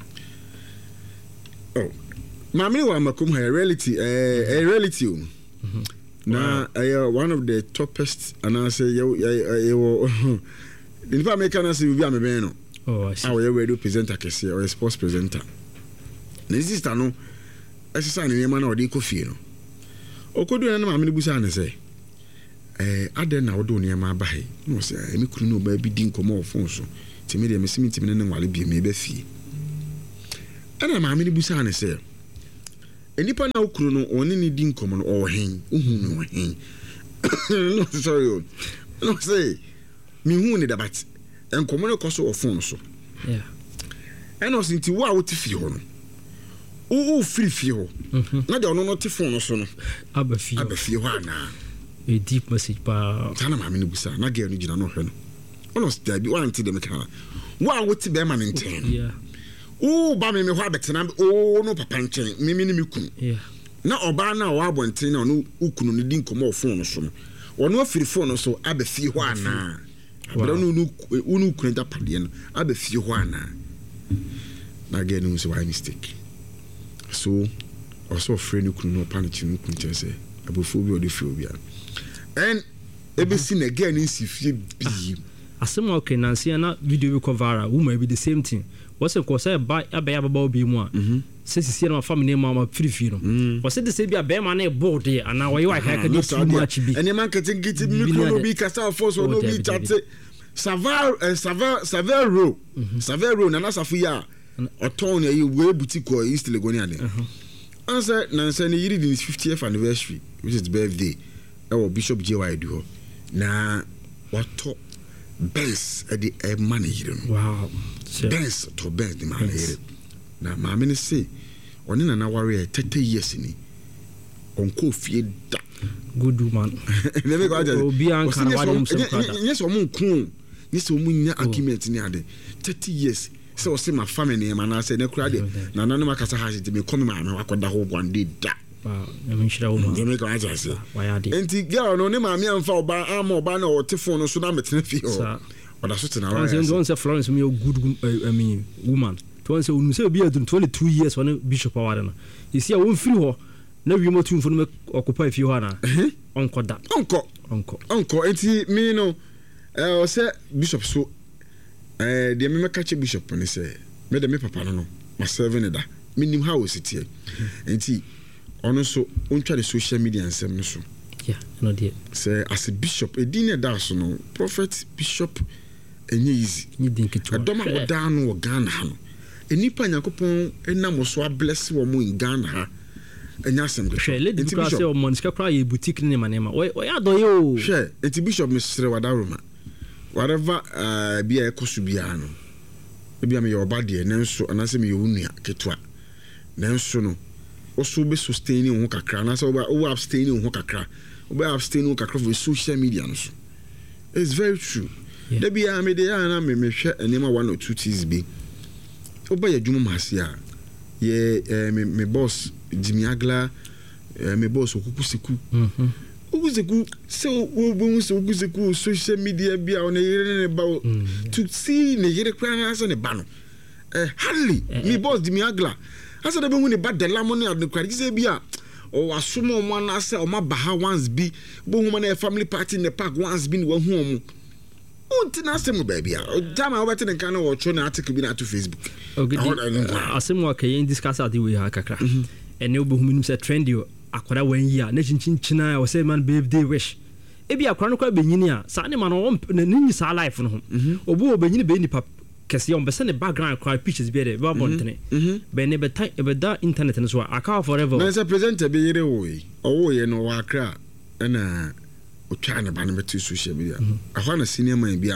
maame wa makom ha reality reality na one of the toppest and I say you in fact make can say we be am no I see how you radio presenter kese or sports presenter na sister no exercise ne ma na odi ko fie no okodu na maame ne busa ne say aden na wodo ne ma aba he no say me kunu no ba bi di nkomo ofon so ti me de me simi ti me ne nwale bi me ba fie ana maame ne busa ne say enipa na okuru no oni ne di nkomo no ohen ohun no ohen no sorry no say me hu ne dabat enkomo no koso ofon so yeah ana o sinti wo a wo ti fie ho no o free fie ho na de ono no ti fon no so no aba fie ho ana a deep message pa sana maame ne busa na girl no gina no hwe no ono sta bi wan ti de me ka wo a wo ti be ma ne nten yeah ba me ho abetena no papa nchen me ne me kun yeah na oba na wo abonten na no ukunu ne di nkomo ofon no so no ono afiri fon no so aba fie ho ana abra no unu kun da pade no aba fie ho ana na girl no so why mistake so also friend ukunu no panic no kun chese abophobia or the phobia and ebesi na girl ni sifie bi asema okay nansi na video be cover woman be the same thing what's it cause ba abaya baba obi mu a sisi na family mama free no what's it say be abaya na board there and now why ka do too much bi any marketing get micro be kasa force no be chat Savero na nasafu ya oton ya we boutique or East Legonia there answer nansa ni yiri his 50th anniversary which is birthday Bishop JY do na wato Benz at the money here. Wow. Benz to Benz the man here. Na maame ne say oni na warrior 30 years ni. Onko fie da. Good woman. Never go aja. Obi an kan wa dem so kwada. Yes o mun kun. Yes o mun nya argument ni ade. 30 years. So o say my family man na say ne kura de. Na nanu makasa ha se me come maame wakoda ho one day da. Wow, I mean shira woman. Never go aja say. Why are they? Enti girl no ne maame amfa oba am oba na o telephone so na metene fi o. Oda so tena wa. Don't say Florence me a good woman. Don't say unu say be 22 years when Bishop award na. You see a won free ho na wi mo tun fo no occupy fi ho na. Onko da. Onko enti me no o say Bishop so de me catch Bishop ne say me de me papa no ma serve da. Minim how was it here. Enti ono so ontwa the social media nsem no so. Yeah, no dear. Say as a bishop e din da so no prophet bishop enye easy. Ni din kitu. Adoma wo da no wo Ghana ha no. Enipa Yakopon enam so bless wo mo in Ghana ha. Enya asem de. Hwe lady because say o monska kra ye boutique ni manema. We ya do ye o. Hwe enti bishop Mr. Wadaroma. Whatever be a ekosu bia no. E bia me ye oba de nenso anase me ye onua ketwa. Nenso no also be sustaining ho kakra na so we abstaining ho kakra we abstaining kakra for social media no so it's very true there be am dey na me hwe enema 1 or 2 things be oba ya dwuma masia ye me boss Jimmy Agla me boss okukuseku okukuseku so we okukuseku social media bia on yere ne ba to see ne yere kra na so ne ba no hardly me boss Jimmy Agla asa da be hu ne ba de lamone ad kwari say bia o asomo mo na say o ma ba ha once bi bo hu na family party in the park once bi ne wa hu omo unti na asem ba bia jama o bete ne kan o cho na article bi na to Facebook asem wa kayen discuss ade we ha kakra ene obo hu minim say trend yo akwara wan yi a na chinchinchina o say man birthday wish e bia akwara no kwa benyini a sa ne man o ne nyi sa life no ho obo benyini be nipa kesi on be background cry pictures be there ba bontene be ne be da internet no so aka forever na say presenter be yere wo ye no wa kra na o twa na ba na be social media ahwa na cinema bi a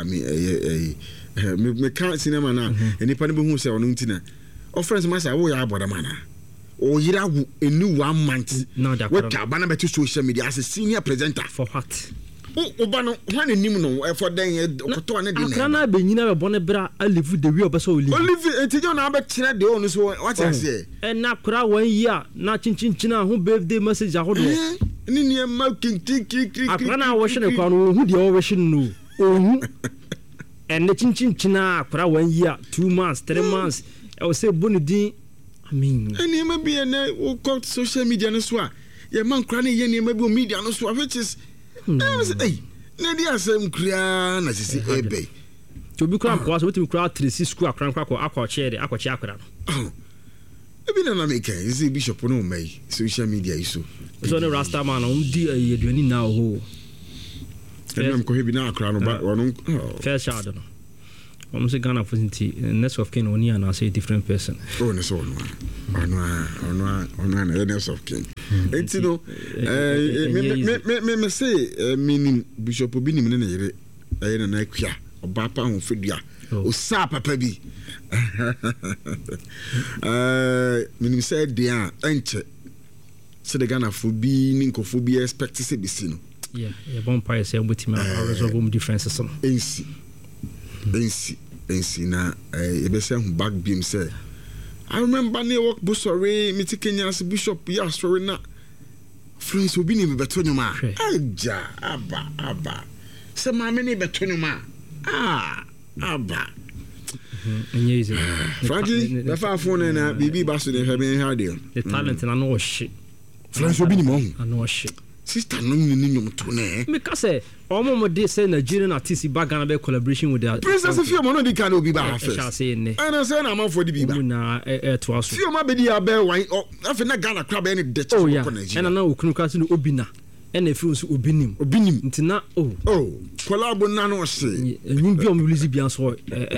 me kan cinema na enipa ne be hu say ono ntina o friends ma say wo ya aboda mana o yira wu enu 1 month we twa ba na be social media as a senior presenter for what oba no hwan nim no for den okoto na din na be nyina be bone bra alivu de wi obeso olive entijo na be kire de onu so what I say na kura 1 year na chinchinchina ho birthday message ahodo ni ni ma kiki akra wo hwe ne kwa no hu de wo hwe no ohu en chinchinchina akra 1 year 2 months 3 months I say bonu din I mean any ma be na wo social media no so a ye man kra na ye ne ma be media no so which is hey, Nadia asem kria na sisi ebe. To be kram kwa so we kra 3 school akran kwa akwa chere akwachi akra no. Ebi na make is bishop no mai social media iso. So the Rasta man di aduani na ho. Em ko hebi na akra no ba ono. Fair shadow no. Say Ghana for next of kin oni and say different person. Oh no so no. Ono na next of kin. Enti no me say meaning bishop obi ni me na yere na akua oba pa ho fedua. O sa papa bi. Meaning say dia enche. Say the Ghana for bi ni nkofo bi expect say bi si no. Yeah, bon pie say obutima resolve differences no. Ensi na ebese hu back beam say I remember ne work busore meti Kenya's bishop ya story na friends obi ni beto nyuma aja aba se ma me ni beto nyuma aba easy Frankie the fa phone na bibi baso de hebe ha de the talent na no shit friends obi ni mo no shit sister no ni nyum to ne me ka say omo dey say Nigerian artist ba Ghana be collaboration with the Princess Fioma no di kan obi ba first I say ne and I say na man for the biba na to aso Fioma be di abe wan afi na Ghana kra be ni de che for Nigeria and na okunu ka se no obina and efi nso obinim ntina collab na no se enyu bi o release bi anso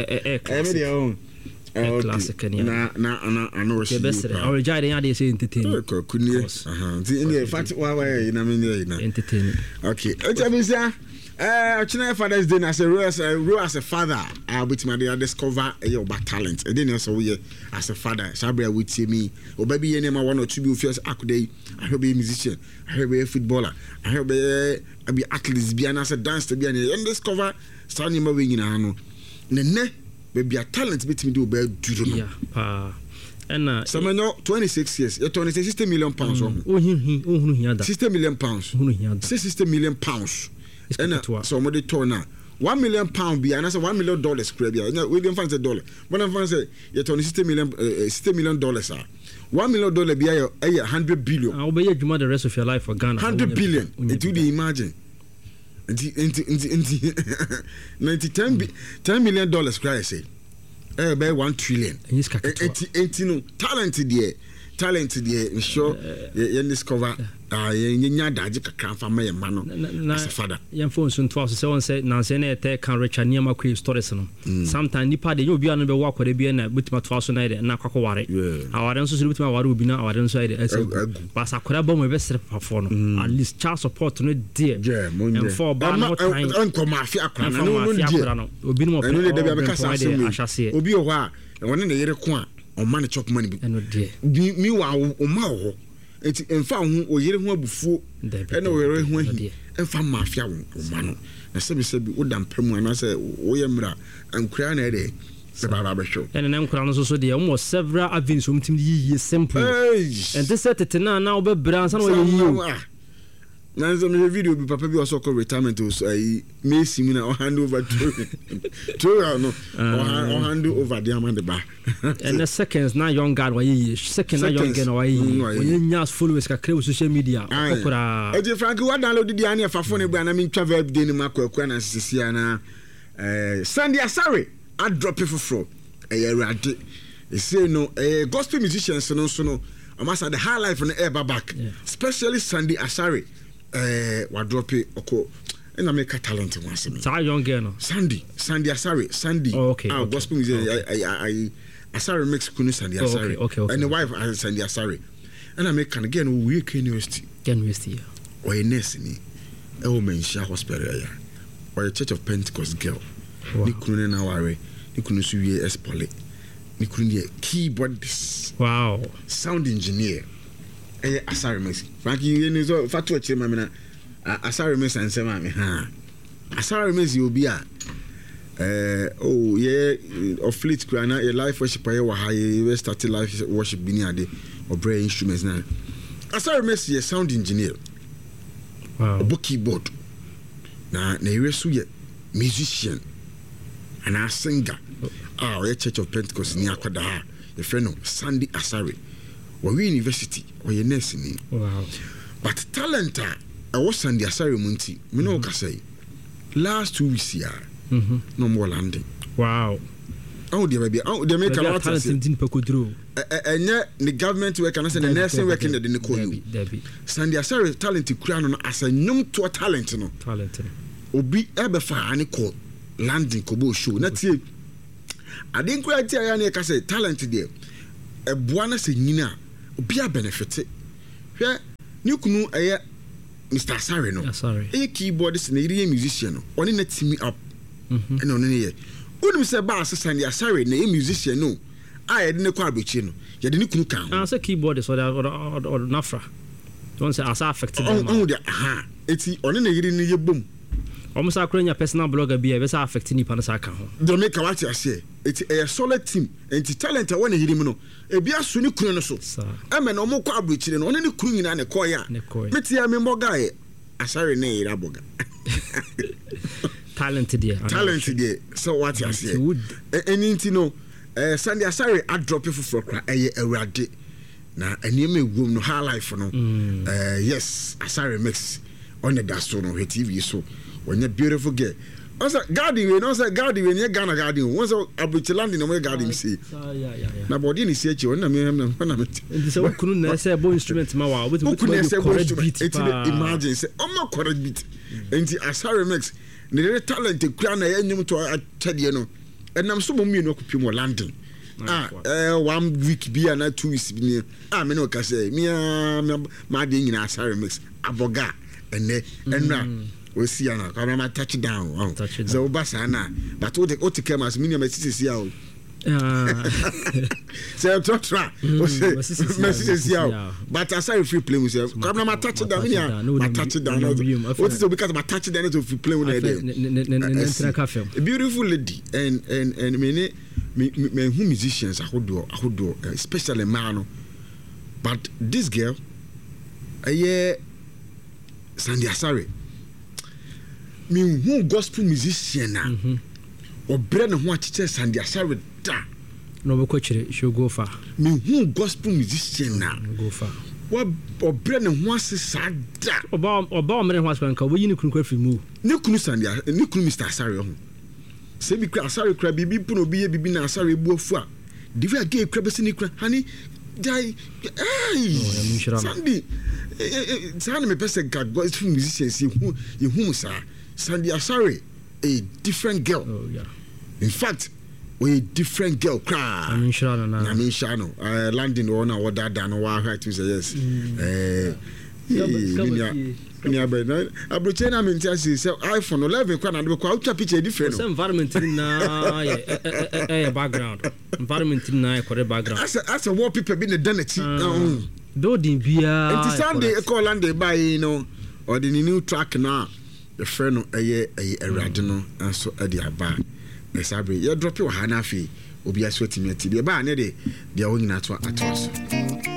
classic na no se our jade ya dey say entertain kunie in fact why na me na entertain okay ejabisa China Father's Day as a father with my discover your talent and then also we as a father sabria with me or baby any ma one or two be first akuday I heard be a musician I heard be a footballer I heard be athlete be an as a dance to be and discover standing my wing in ano ne baby a talent between do be do yeah and some 26 years you're 60 million pounds oh 60 million pounds 60 million pounds and so mo dey turn na £1 million be and say $1 million crab ya we dey fancy dollar but I fancy you turn $60 million $1 million be a 100 billion I will be the rest of your life for Ghana 100 billion it you dey imagine $10 million cry say be $1 trillion no talent there sure you discover nya daje kakran fa ma yema no as a father yem phone so ntwa so say won say na say na e kan Richard Niama Queen stories no sometimes nipa de obi anu be wa kwade bi na butima to so na de na kwakọ ware aware nso so butima ware obi na aware nso ide ese pass akwara ba mo be sere pafo no at least child support no there and for ba no time enko ma fi akwara no obi no mo pe no de be ka sa obi o ho a won na yere ko a o man chop money bi mi wa o ma ho enti emfa ho o yere ho abufuo e na o yere ho ahi emfa mafia wo ma no na sebi o dampam ana se o ye mra ankura na ede se baba be show and na ankura no so de almost several avenues so mtim yi simple and this set it na obe bra san o yi na so me video bi papa bi also call retirement so Messi me na hand over to no o hand over the amount ba and the seconds na young guy wa yi second na young girl wa yi nya followers ka create social media okura e Frank wa download di an e fa phone bra na me twa vibe dey ni makwa na sisia na Sunday Asare a drop it for Rade e say no gospel musicians no so no amasa the high life on the air back especially Sunday Asare wa drop it oko na make talent once me sa young girl no Sandy Asare Sandy gospel music I Asare mix kunu Sandy Asare and the wife Sandy Asare and I make can again we university or a nurse ni e o mention hospital ya or a Church of Pentecost girl ni kunu na ware ni kunu su wie espole ni kunu ye keyboardist sound engineer Asare mix Frankie you know so fatu a chema na Asare mix and say mami Asare mix you be a of fleet krana a life worship aye wa high start life worship bi ni ade or play instruments na Asare mix ye sound engineer book keyboard na yesu ye musician and a singer we Church of Pentecost ni akwada ha the friend of Sandy Asare we university or your nurse ni but talent was Sandy Asare munti me no ka say last 2 weeks here no more landing Oh dear baby, oh dear make a lot of things. Enye the government work and say the nursing work in the call you. Sandy Asare talent crown as a nyum to a talent no. Talent. Obi ebe fa ani call landing kobo show. Na tie. Adin kura tie ya na ka say talent there. Eboa na se nyina obi a benefit. Hwe ni kunu eye Mr. Asare no. Sorry. E keyboardist na iri musician no. Oni na team up. And on ye. Unim se ba Sandy Asare na musician no. I didn't call Bichi no. You didn't kunu kan. I say keyboard is or nafra. Don't say as affected. Oh the aha. Eti oni na yiri ni ye bom. Almost akronya personal blogger be be say affect ni pa na sa kan ho. Do make what you say. Eti a solid team. Enti talent won yiri mu no. E bia so ni kunu no so. E me na omo kwa Bichi no. Oni ni kunu nyina ne koya. Metia me mboga e Asare na yira boga. Talent there. So what you say? Anything no. Sandy Asare a drop you for cry awurade na enema egum no high life no yes Asare mix on the dasto no TV so when you beautiful girl also garden we no say garden we near Ghana garden once abuchi land no we garden see na body ni see echi na me nti say kunu na say bo instrument ma wa we correct beat imagine say o correct beat nti Asare mix ne talent kura na yanyum to atade no enam so bomu no kopim o London 1 week bi na 2 weeks bi me no ka say me ma de nyina Asare mix aboga ene enra o si ana ka ma touch down so obasa na but o te kemas me no masisi ya o say tra o say masisi ya but Asare free play we say ka ma touch down me ma touch down o say because ma touch down to free play we there beautiful lady and me who musicians ahodo especially man but this girl Sandy Asare me who gospel musician na obre ne ho achiche Sandy Asare da no be kwachire she go far me who gospel musician na go far wa obre ne ho asesa da oba omre ho asesa nka wo yini kunu kwafi mu ne kunu Sandy ne kunu Mr. Asare ho se bi kra Asare kra bibi puno bi ye bibi na Asare bu afu a divi age kra be sini kra hani dai Sandy Sandy me pese God gospel musicians you who sa Sandy Asare a different girl. Oh yeah. In fact, we a different girl. Cry. I mean, Shano. Landing on our dad and our heart to say yes. Abrochena mentasi say iPhone 11 kwa na do kwa ucha picture different. So environment na background. Environment na e background. As a wallpaper be the danity. Do din bia. And Sunday e call and buy no or the new track na the friend no erade no so e dey aba. Na sabre you drop your hana fi obi asotimi ati be ba na de dia wonyina to ato so.